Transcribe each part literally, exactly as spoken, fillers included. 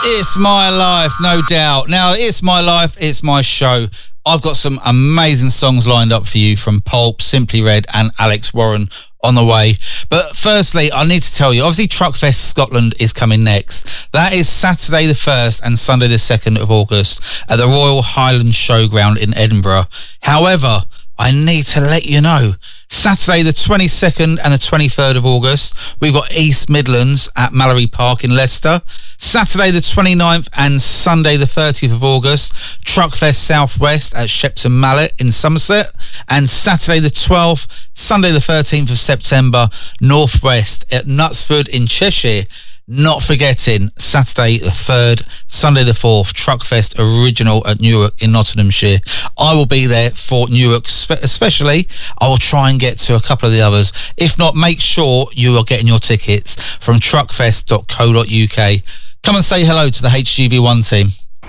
It's my life, no doubt. Now, it's my life, it's my show. I've got some amazing songs lined up for you from Pulp, Simply Red and Alex Warren on the way. But firstly, I need to tell you, obviously Truckfest Scotland is coming next. That is Saturday the first and Sunday the second of August at the Royal Highland Showground in Edinburgh. However, I need to let you know, Saturday the twenty-second and the twenty-third of August, we've got East Midlands at Mallory Park in Leicester. Saturday the twenty-ninth and Sunday the thirtieth of August, Truckfest Southwest at Shepton Mallet in Somerset. And Saturday the twelfth, Sunday the thirteenth of September, Northwest at Knutsford in Cheshire. Not forgetting Saturday the third, Sunday the fourth, Truckfest Original at Newark in Nottinghamshire. I will be there for Newark especially. I will try and get to a couple of the others. If not, make sure you are getting your tickets from truckfest dot co dot uk. Come and say hello to the H G V one team.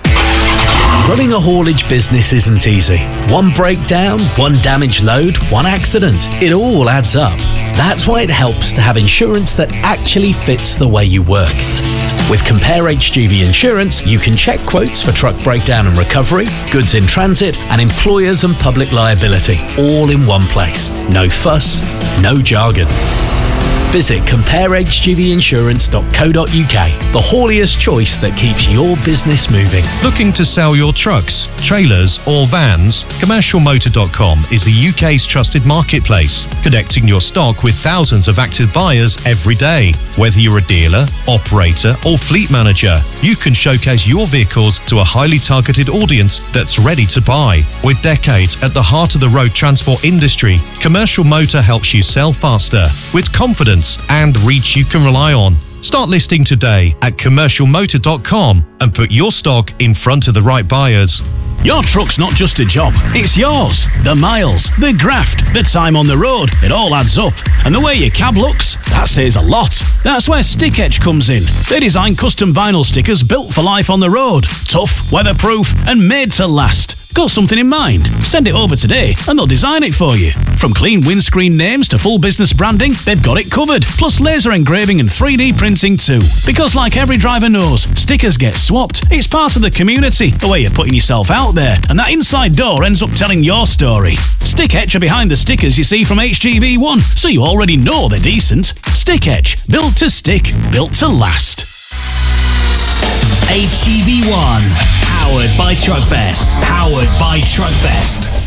Running a haulage business isn't easy. One breakdown, one damaged load, one accident. It all adds up. That's why it helps to have insurance that actually fits the way you work. With Compare H G V Insurance, you can check quotes for truck breakdown and recovery, goods in transit, and employers and public liability, all in one place. No fuss, no jargon. Visit compare h g v insurance dot co dot uk, the hauliest choice that keeps your business moving. Looking to sell your trucks, trailers or vans? commercial motor dot com is the U K's trusted marketplace, connecting your stock with thousands of active buyers every day. Whether you're a dealer, operator or fleet manager, you can showcase your vehicles to a highly targeted audience that's ready to buy. With decades at the heart of the road transport industry, Commercial Motor helps you sell faster, with confidence and reach you can rely on. Start listing today at commercial motor dot com and put your stock in front of the right buyers. Your truck's not just a job, it's yours. The miles, the graft, the time on the road, it all adds up. And the way your cab looks, that says a lot. That's where Stick Etch comes in. They design custom vinyl stickers built for life on the road. Tough, weatherproof and made to last. Got something in mind? Send it over today and they'll design it for you. From clean windscreen names to full business branding, they've got it covered. Plus laser engraving and three D printing too. Because like every driver knows, stickers get swapped. It's part of the community, the way you're putting yourself out there. And that inside door ends up telling your story. Stick Etch are behind the stickers you see from H G V one, so you already know they're decent. Stick Etch, built to stick, built to last. H G V one, powered by Truckfest. Powered by Truckfest.